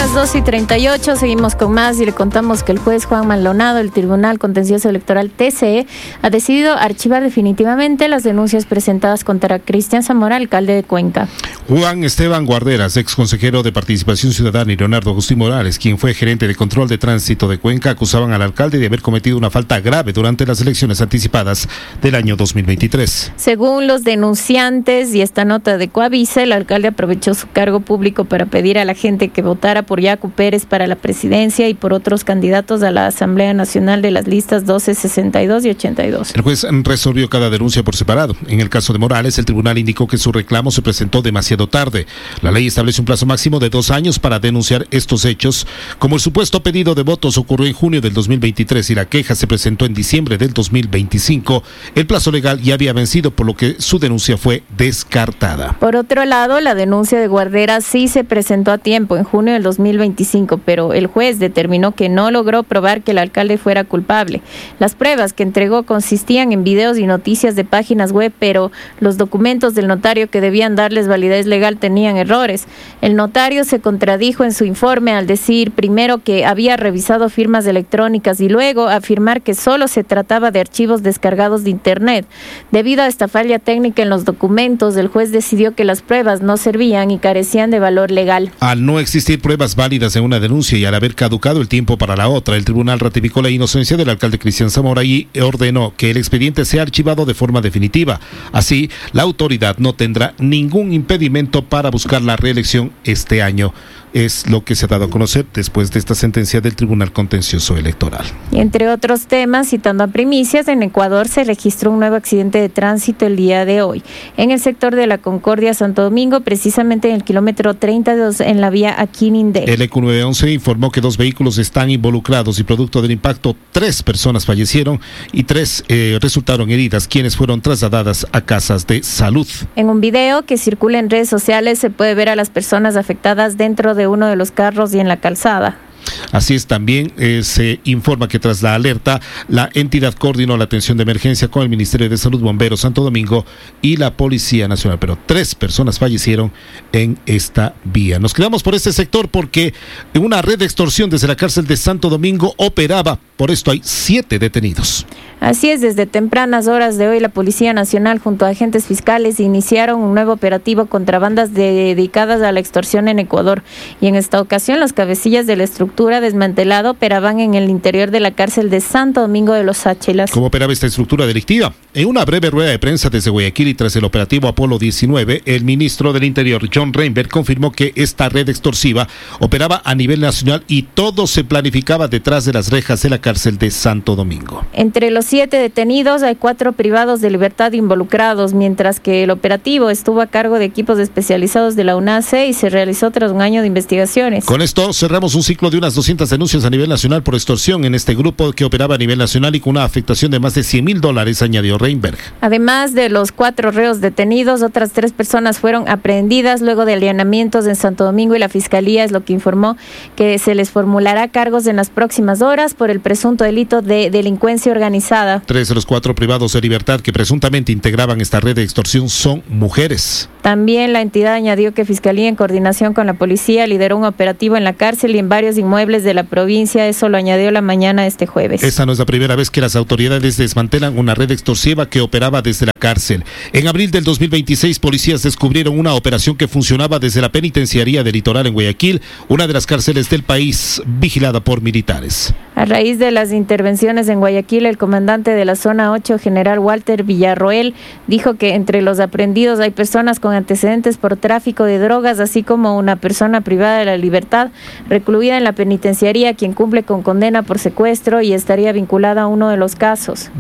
las 2:38, seguimos con más y le contamos que el juez Juan Maldonado, el Tribunal Contencioso Electoral TCE, ha decidido archivar definitivamente las denuncias presentadas contra Cristian Zamora, alcalde de Cuenca. Juan Esteban Guarderas, ex consejero de Participación Ciudadana, y Leonardo Agustín Morales, quien fue gerente de control de tránsito de Cuenca, acusaban al alcalde de haber cometido una falta grave durante las elecciones anticipadas del año 2023. Según los denunciantes y esta nota de Coavisa, el alcalde aprovechó su cargo público para pedir a la gente que votara por Yacu Pérez para la presidencia y por otros candidatos a la Asamblea Nacional de las listas 12, 62 y 82. El juez resolvió cada denuncia por separado. En el caso de Morales, el tribunal indicó que su reclamo se presentó demasiado tarde. La ley establece un plazo máximo de 2 años para denunciar estos hechos. Como el supuesto pedido de votos ocurrió en junio del 2023 y la queja se presentó en diciembre del 2025, el plazo legal ya había vencido, por lo que su denuncia fue descartada. Por otro lado, la denuncia de Guarderas sí se presentó a tiempo, en junio del 2025, pero el juez determinó que no logró probar que el alcalde fuera culpable. Las pruebas que entregó consistían en videos y noticias de páginas web, pero los documentos del notario que debían darles validez legal tenían errores. El notario se contradijo en su informe al decir primero que había revisado firmas electrónicas y luego afirmar que solo se trataba de archivos descargados de internet. Debido a esta falla técnica en los documentos, el juez decidió que las pruebas no servían y carecían de valor legal. Al no existir pruebas válidas en una denuncia y al haber caducado el tiempo para la otra, el tribunal ratificó la inocencia del alcalde Cristian Zamora y ordenó que el expediente sea archivado de forma definitiva. Así, la autoridad no tendrá ningún impedimento para buscar la reelección este año. Es lo que se ha dado a conocer después de esta sentencia del Tribunal Contencioso Electoral. Y entre otros temas, citando a Primicias, en Ecuador se registró un nuevo accidente de tránsito el día de hoy, en el sector de la Concordia, Santo Domingo, precisamente en el kilómetro 32 en la vía Aquinindé. El EQ911 informó que 2 vehículos están involucrados y producto del impacto 3 personas fallecieron y 3 resultaron heridas, quienes fueron trasladadas a casas de salud. En un video que circula en redes sociales se puede ver a las personas afectadas dentro de uno de los carros y en la calzada. Así es, también se informa que tras la alerta, la entidad coordinó la atención de emergencia con el Ministerio de Salud, Bomberos, Santo Domingo y la Policía Nacional, pero 3 personas fallecieron en esta vía. Nos quedamos por este sector porque una red de extorsión desde la cárcel de Santo Domingo operaba, por esto hay 7 detenidos. Así es, desde tempranas horas de hoy la Policía Nacional junto a agentes fiscales iniciaron un nuevo operativo contra bandas dedicadas a la extorsión en Ecuador y en esta ocasión las cabecillas de la estructura desmantelada operaban en el interior de la cárcel de Santo Domingo de los Áchilas. ¿Cómo operaba esta estructura delictiva? En una breve rueda de prensa desde Guayaquil y tras el operativo Apolo 19, el ministro del Interior, John Reinberg, confirmó que esta red extorsiva operaba a nivel nacional y todo se planificaba detrás de las rejas de la cárcel de Santo Domingo. Entre los 7 detenidos hay 4 privados de libertad involucrados, mientras que el operativo estuvo a cargo de equipos especializados de la UNACE y se realizó tras un año de investigaciones. Con esto cerramos un ciclo de unas 200 denuncias a nivel nacional por extorsión en este grupo que operaba a nivel nacional y con una afectación de más de $100,000, añadió Reinberg. Además de los 4 reos detenidos, otras 3 personas fueron aprehendidas luego de allanamientos en Santo Domingo y la Fiscalía es lo que informó que se les formulará cargos en las próximas horas por el presunto delito de delincuencia organizada. 3 de los 4 privados de libertad que presuntamente integraban esta red de extorsión son mujeres. También la entidad añadió que Fiscalía en coordinación con la policía lideró un operativo en la cárcel y en varios inmuebles de la provincia. Eso lo añadió la mañana de este jueves. Esta no es la primera vez que las autoridades desmantelan una red extorsiva que operaba desde la cárcel. En abril del 2026, policías descubrieron una operación que funcionaba desde la penitenciaría del Litoral en Guayaquil, una de las cárceles del país vigilada por militares. A raíz de las intervenciones en Guayaquil, el comandante de la zona 8, general Walter Villarroel, dijo que entre los aprehendidos hay personas con antecedentes por tráfico de drogas, así como una persona privada de la libertad, recluida en la penitenciaría, quien cumple con condena por secuestro y estaría vinculada a uno de los casos.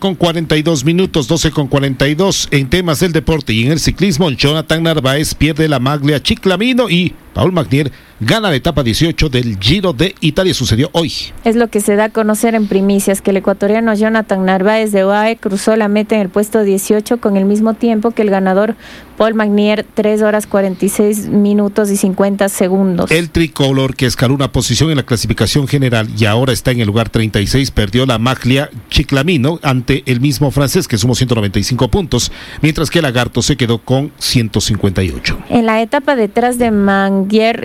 12:42, en temas del deporte y en el ciclismo, Jonathan Narváez pierde la maglia Chiclamino y Paul Magnier gana la etapa 18 del Giro de Italia. Sucedió hoy. Es lo que se da a conocer en Primicias, que el ecuatoriano Jonathan Narváez de UAE cruzó la meta en el puesto 18 con el mismo tiempo que el ganador Paul Magnier, 3 horas 46 minutos y 50 segundos. El tricolor, que escaló una posición en la clasificación general y ahora está en el lugar 36, perdió la maglia Chiclamino ante el mismo francés, que sumó 195 puntos, mientras que el Lagarto se quedó con 158. En la etapa detrás de Manguier llegó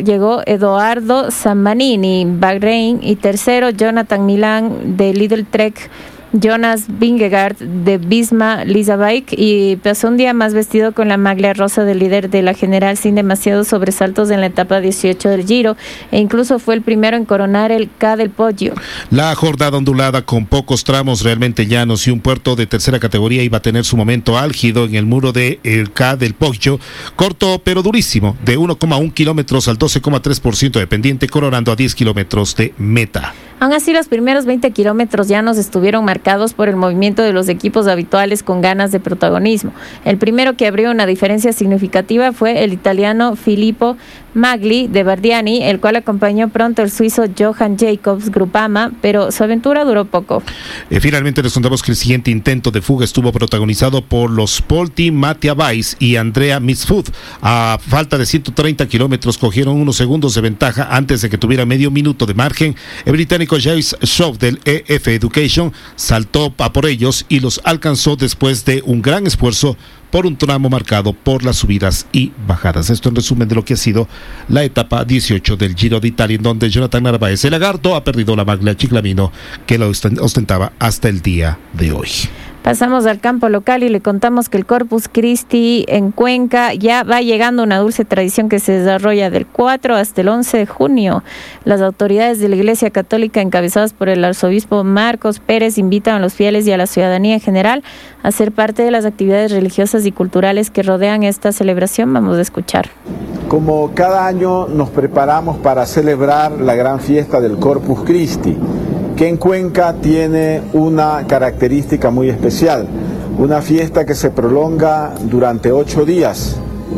Edoardo Zambanini, Bahrein, y tercero Jonathan Milan de Lidl Trek, Jonas Vingegaard de Visma Leasebike, y pasó un día más vestido con la maglia rosa del líder de la general sin demasiados sobresaltos en la etapa 18 del Giro, e incluso fue el primero en coronar el K del Poggio. La jornada ondulada con pocos tramos realmente llanos y un puerto de tercera categoría iba a tener su momento álgido en el muro de el K del Poggio, corto pero durísimo, de 1,1 kilómetros al 12,3% de pendiente, coronando a 10 kilómetros de meta. Aún así, los primeros 20 kilómetros llanos estuvieron marcados por el movimiento de los equipos habituales con ganas de protagonismo. El primero que abrió una diferencia significativa fue el italiano Filippo Magli de Bardiani, el cual acompañó pronto el suizo Johan Jacobs Groupama, pero su aventura duró poco. Finalmente les contamos que el siguiente intento de fuga estuvo protagonizado por los Polti, Mattia Weiss y Andrea Misfud. A falta de 130 kilómetros cogieron unos segundos de ventaja antes de que tuviera medio minuto de margen. El británico James Shaw del EF Education saltó a por ellos y los alcanzó después de un gran esfuerzo por un tramo marcado por las subidas y bajadas. Esto en resumen de lo que ha sido la etapa 18 del Giro de Italia, en donde Jonathan Narváez, el lagarto, ha perdido la maglia Chiclamino que lo ostentaba hasta el día de hoy. Pasamos al campo local y le contamos que el Corpus Christi en Cuenca ya va llegando una dulce tradición que se desarrolla del 4 hasta el 11 de junio. Las autoridades de la Iglesia Católica, encabezadas por el arzobispo Marcos Pérez, invitan a los fieles y a la ciudadanía en general a ser parte de las actividades religiosas y culturales que rodean esta celebración. Vamos a escuchar. Como cada año nos preparamos para celebrar la gran fiesta del Corpus Christi, que en Cuenca tiene una característica muy especial, una fiesta que se prolonga durante 8 días,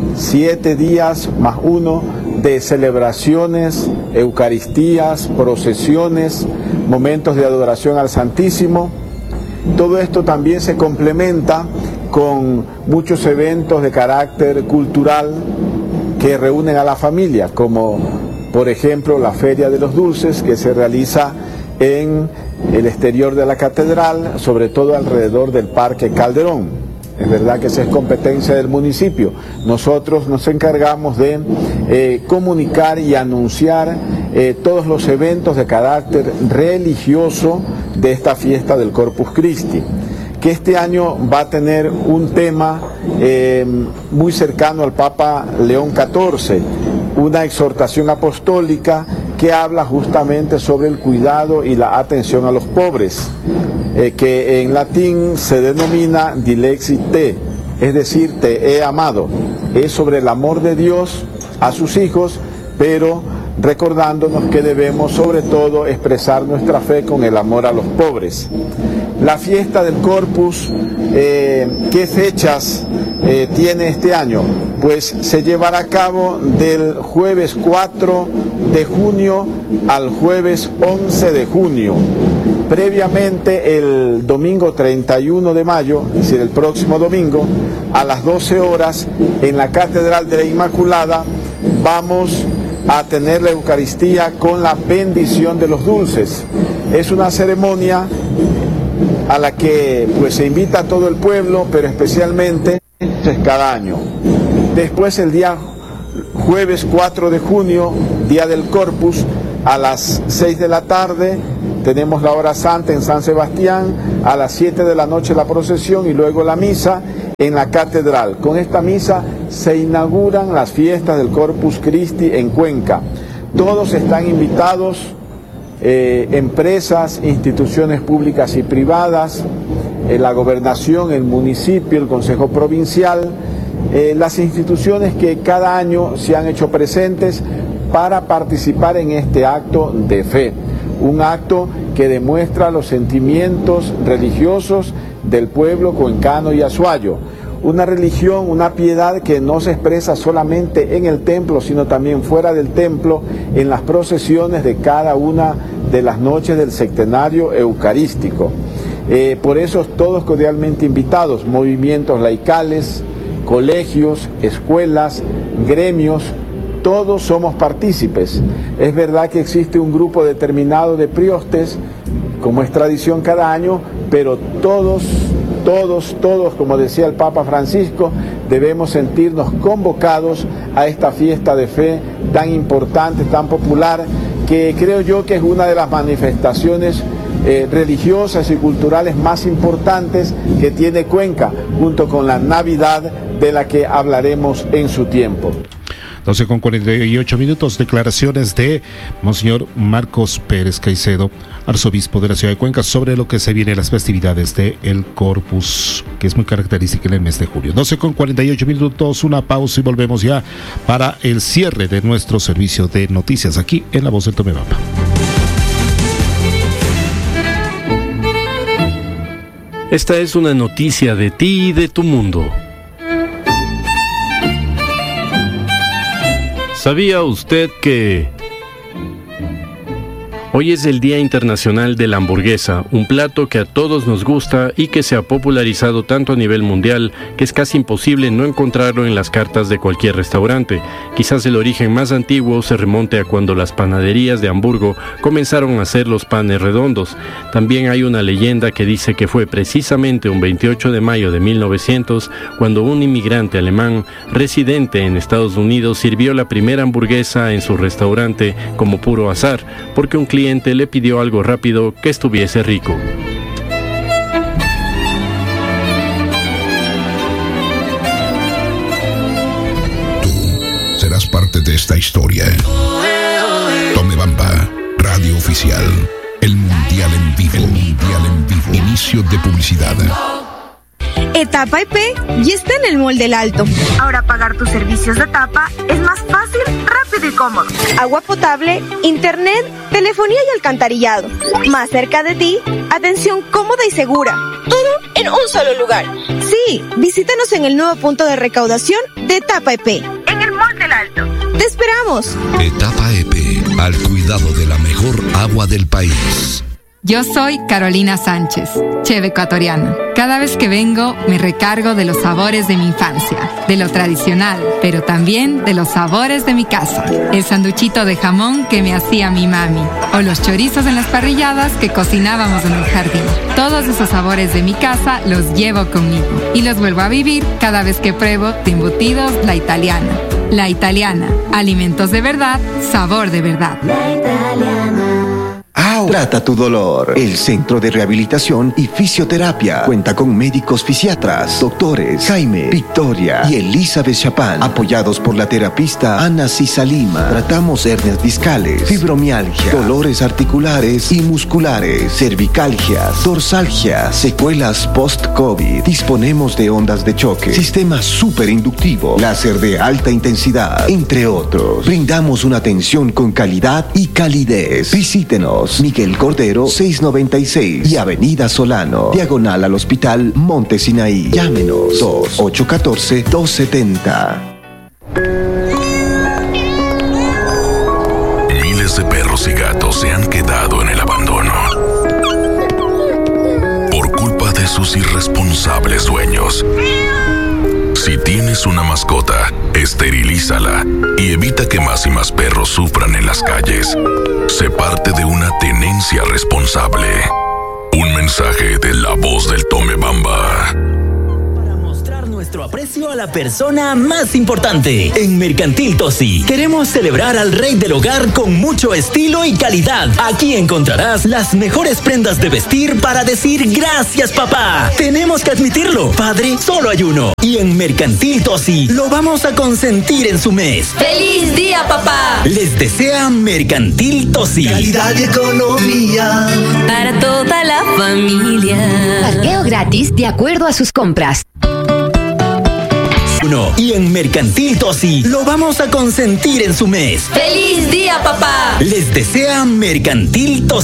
7 días más 1 de celebraciones, eucaristías, procesiones, momentos de adoración al Santísimo. Todo esto también se complementa con muchos eventos de carácter cultural que reúnen a la familia, como por ejemplo la Feria de los Dulces, que se realiza en el exterior de la catedral, sobre todo alrededor del Parque Calderón. Es verdad que esa es competencia del municipio. Nosotros nos encargamos de comunicar y anunciar todos los eventos de carácter religioso de esta fiesta del Corpus Christi, que este año va a tener un tema muy cercano al Papa León XIV, una exhortación apostólica que habla justamente sobre el cuidado y la atención a los pobres, que en latín se denomina Dilexit Te, es decir, te he amado. Es sobre el amor de Dios a sus hijos, pero recordándonos que debemos sobre todo expresar nuestra fe con el amor a los pobres. La fiesta del Corpus, ¿qué fechas tiene este año? Pues se llevará a cabo del jueves 4 de junio al jueves 11 de junio. Previamente, el domingo 31 de mayo, es decir, el próximo domingo, a las 12 horas, en la Catedral de la Inmaculada, vamos a tener la Eucaristía con la bendición de los dulces. Es una ceremonia a la que pues se invita a todo el pueblo, pero especialmente cada año. Después, el día jueves 4 de junio, día del Corpus, a las 6 de la tarde, tenemos la hora santa en San Sebastián, a las 7 de la noche la procesión y luego la misa en la catedral. Con esta misa se inauguran las fiestas del Corpus Christi en Cuenca. Todos están invitados, empresas, instituciones públicas y privadas, la gobernación, el municipio, el consejo provincial, las instituciones que cada año se han hecho presentes para participar en este acto de fe. Un acto que demuestra los sentimientos religiosos del pueblo cuencano y azuayo. Una religión, una piedad que no se expresa solamente en el templo, sino también fuera del templo, en las procesiones de cada una de las noches del septenario eucarístico. Por eso todos cordialmente invitados, movimientos laicales, colegios, escuelas, gremios, todos somos partícipes. Es verdad que existe un grupo determinado de priostes, como es tradición cada año, pero todos, como decía el Papa Francisco, debemos sentirnos convocados a esta fiesta de fe tan importante, tan popular, que creo yo que es una de las manifestaciones religiosas y culturales más importantes que tiene Cuenca, junto con la Navidad, de la que hablaremos en su tiempo. 12:48, declaraciones de Monseñor Marcos Pérez Caicedo, arzobispo de la ciudad de Cuenca, sobre lo que se viene las festividades del Corpus, que es muy característica en el mes de julio. 12:48, una pausa y volvemos ya para el cierre de nuestro servicio de noticias aquí en La Voz del Tomebamba. Esta es una noticia de ti y de tu mundo. ¿Sabía usted que hoy es el Día Internacional de la Hamburguesa, un plato que a todos nos gusta y que se ha popularizado tanto a nivel mundial que es casi imposible no encontrarlo en las cartas de cualquier restaurante? Quizás el origen más antiguo se remonte a cuando las panaderías de Hamburgo comenzaron a hacer los panes redondos. También hay una leyenda que dice que fue precisamente un 28 de mayo de 1900 cuando un inmigrante alemán residente en Estados Unidos sirvió la primera hamburguesa en su restaurante como puro azar, porque un cliente le pidió algo rápido que estuviese rico. Tú serás parte de esta historia. Tomebamba, radio oficial. El Mundial en vivo. El Mundial en vivo. Inicio de publicidad. Etapa EP ya está en el Mall del Alto. Ahora pagar tus servicios de etapa es más fácil, rápido y cómodo. Agua potable, internet, telefonía y alcantarillado. Más cerca de ti, atención cómoda y segura. Todo en un solo lugar. Sí, visítanos en el nuevo punto de recaudación de Etapa EP. En el Mall del Alto. ¡Te esperamos! Etapa EP, al cuidado de la mejor agua del país. Yo soy Carolina Sánchez, chef ecuatoriana. Cada vez que vengo me recargo de los sabores de mi infancia, de lo tradicional, pero también de los sabores de mi casa. El sanduchito de jamón que me hacía mi mami, o los chorizos en las parrilladas que cocinábamos en el jardín. Todos esos sabores de mi casa los llevo conmigo y los vuelvo a vivir cada vez que pruebo de embutidos La Italiana. La Italiana, alimentos de verdad, sabor de verdad. La Italiana. Trata tu dolor. El Centro de Rehabilitación y Fisioterapia cuenta con médicos fisiatras, doctores Jaime, Victoria y Elizabeth Chapán, apoyados por la terapista Ana Cisalima. Tratamos hernias discales, fibromialgia, dolores articulares y musculares, cervicalgias, dorsalgias, secuelas post-COVID. Disponemos de ondas de choque, sistema superinductivo, láser de alta intensidad, entre otros. Brindamos una atención con calidad y calidez. Visítenos, Miguel Cordero 696 y Avenida Solano, diagonal al Hospital Monte Sinaí. Llámenos 2-814-270. Miles de perros y gatos se han quedado en el abandono por culpa de sus irresponsables dueños. Si tienes una mascota, esterilízala y evita que más y más perros sufran en las calles. Sé parte de una tenencia responsable. Un mensaje de La Voz del Tomebamba. Nuestro aprecio a la persona más importante. En Mercantil Tosi queremos celebrar al rey del hogar con mucho estilo y calidad. Aquí encontrarás las mejores prendas de vestir para decir gracias, papá. Tenemos que admitirlo, padre solo hay uno. Y en Mercantil Tosi lo vamos a consentir en su mes. ¡Feliz día, papá! Les desea Mercantil Tosi. Calidad y economía para toda la familia. Parqueo gratis de acuerdo a sus compras. Y en Mercantil Tosi lo vamos a consentir en su mes. ¡Feliz día, papá! Les desea Mercantil Tosi.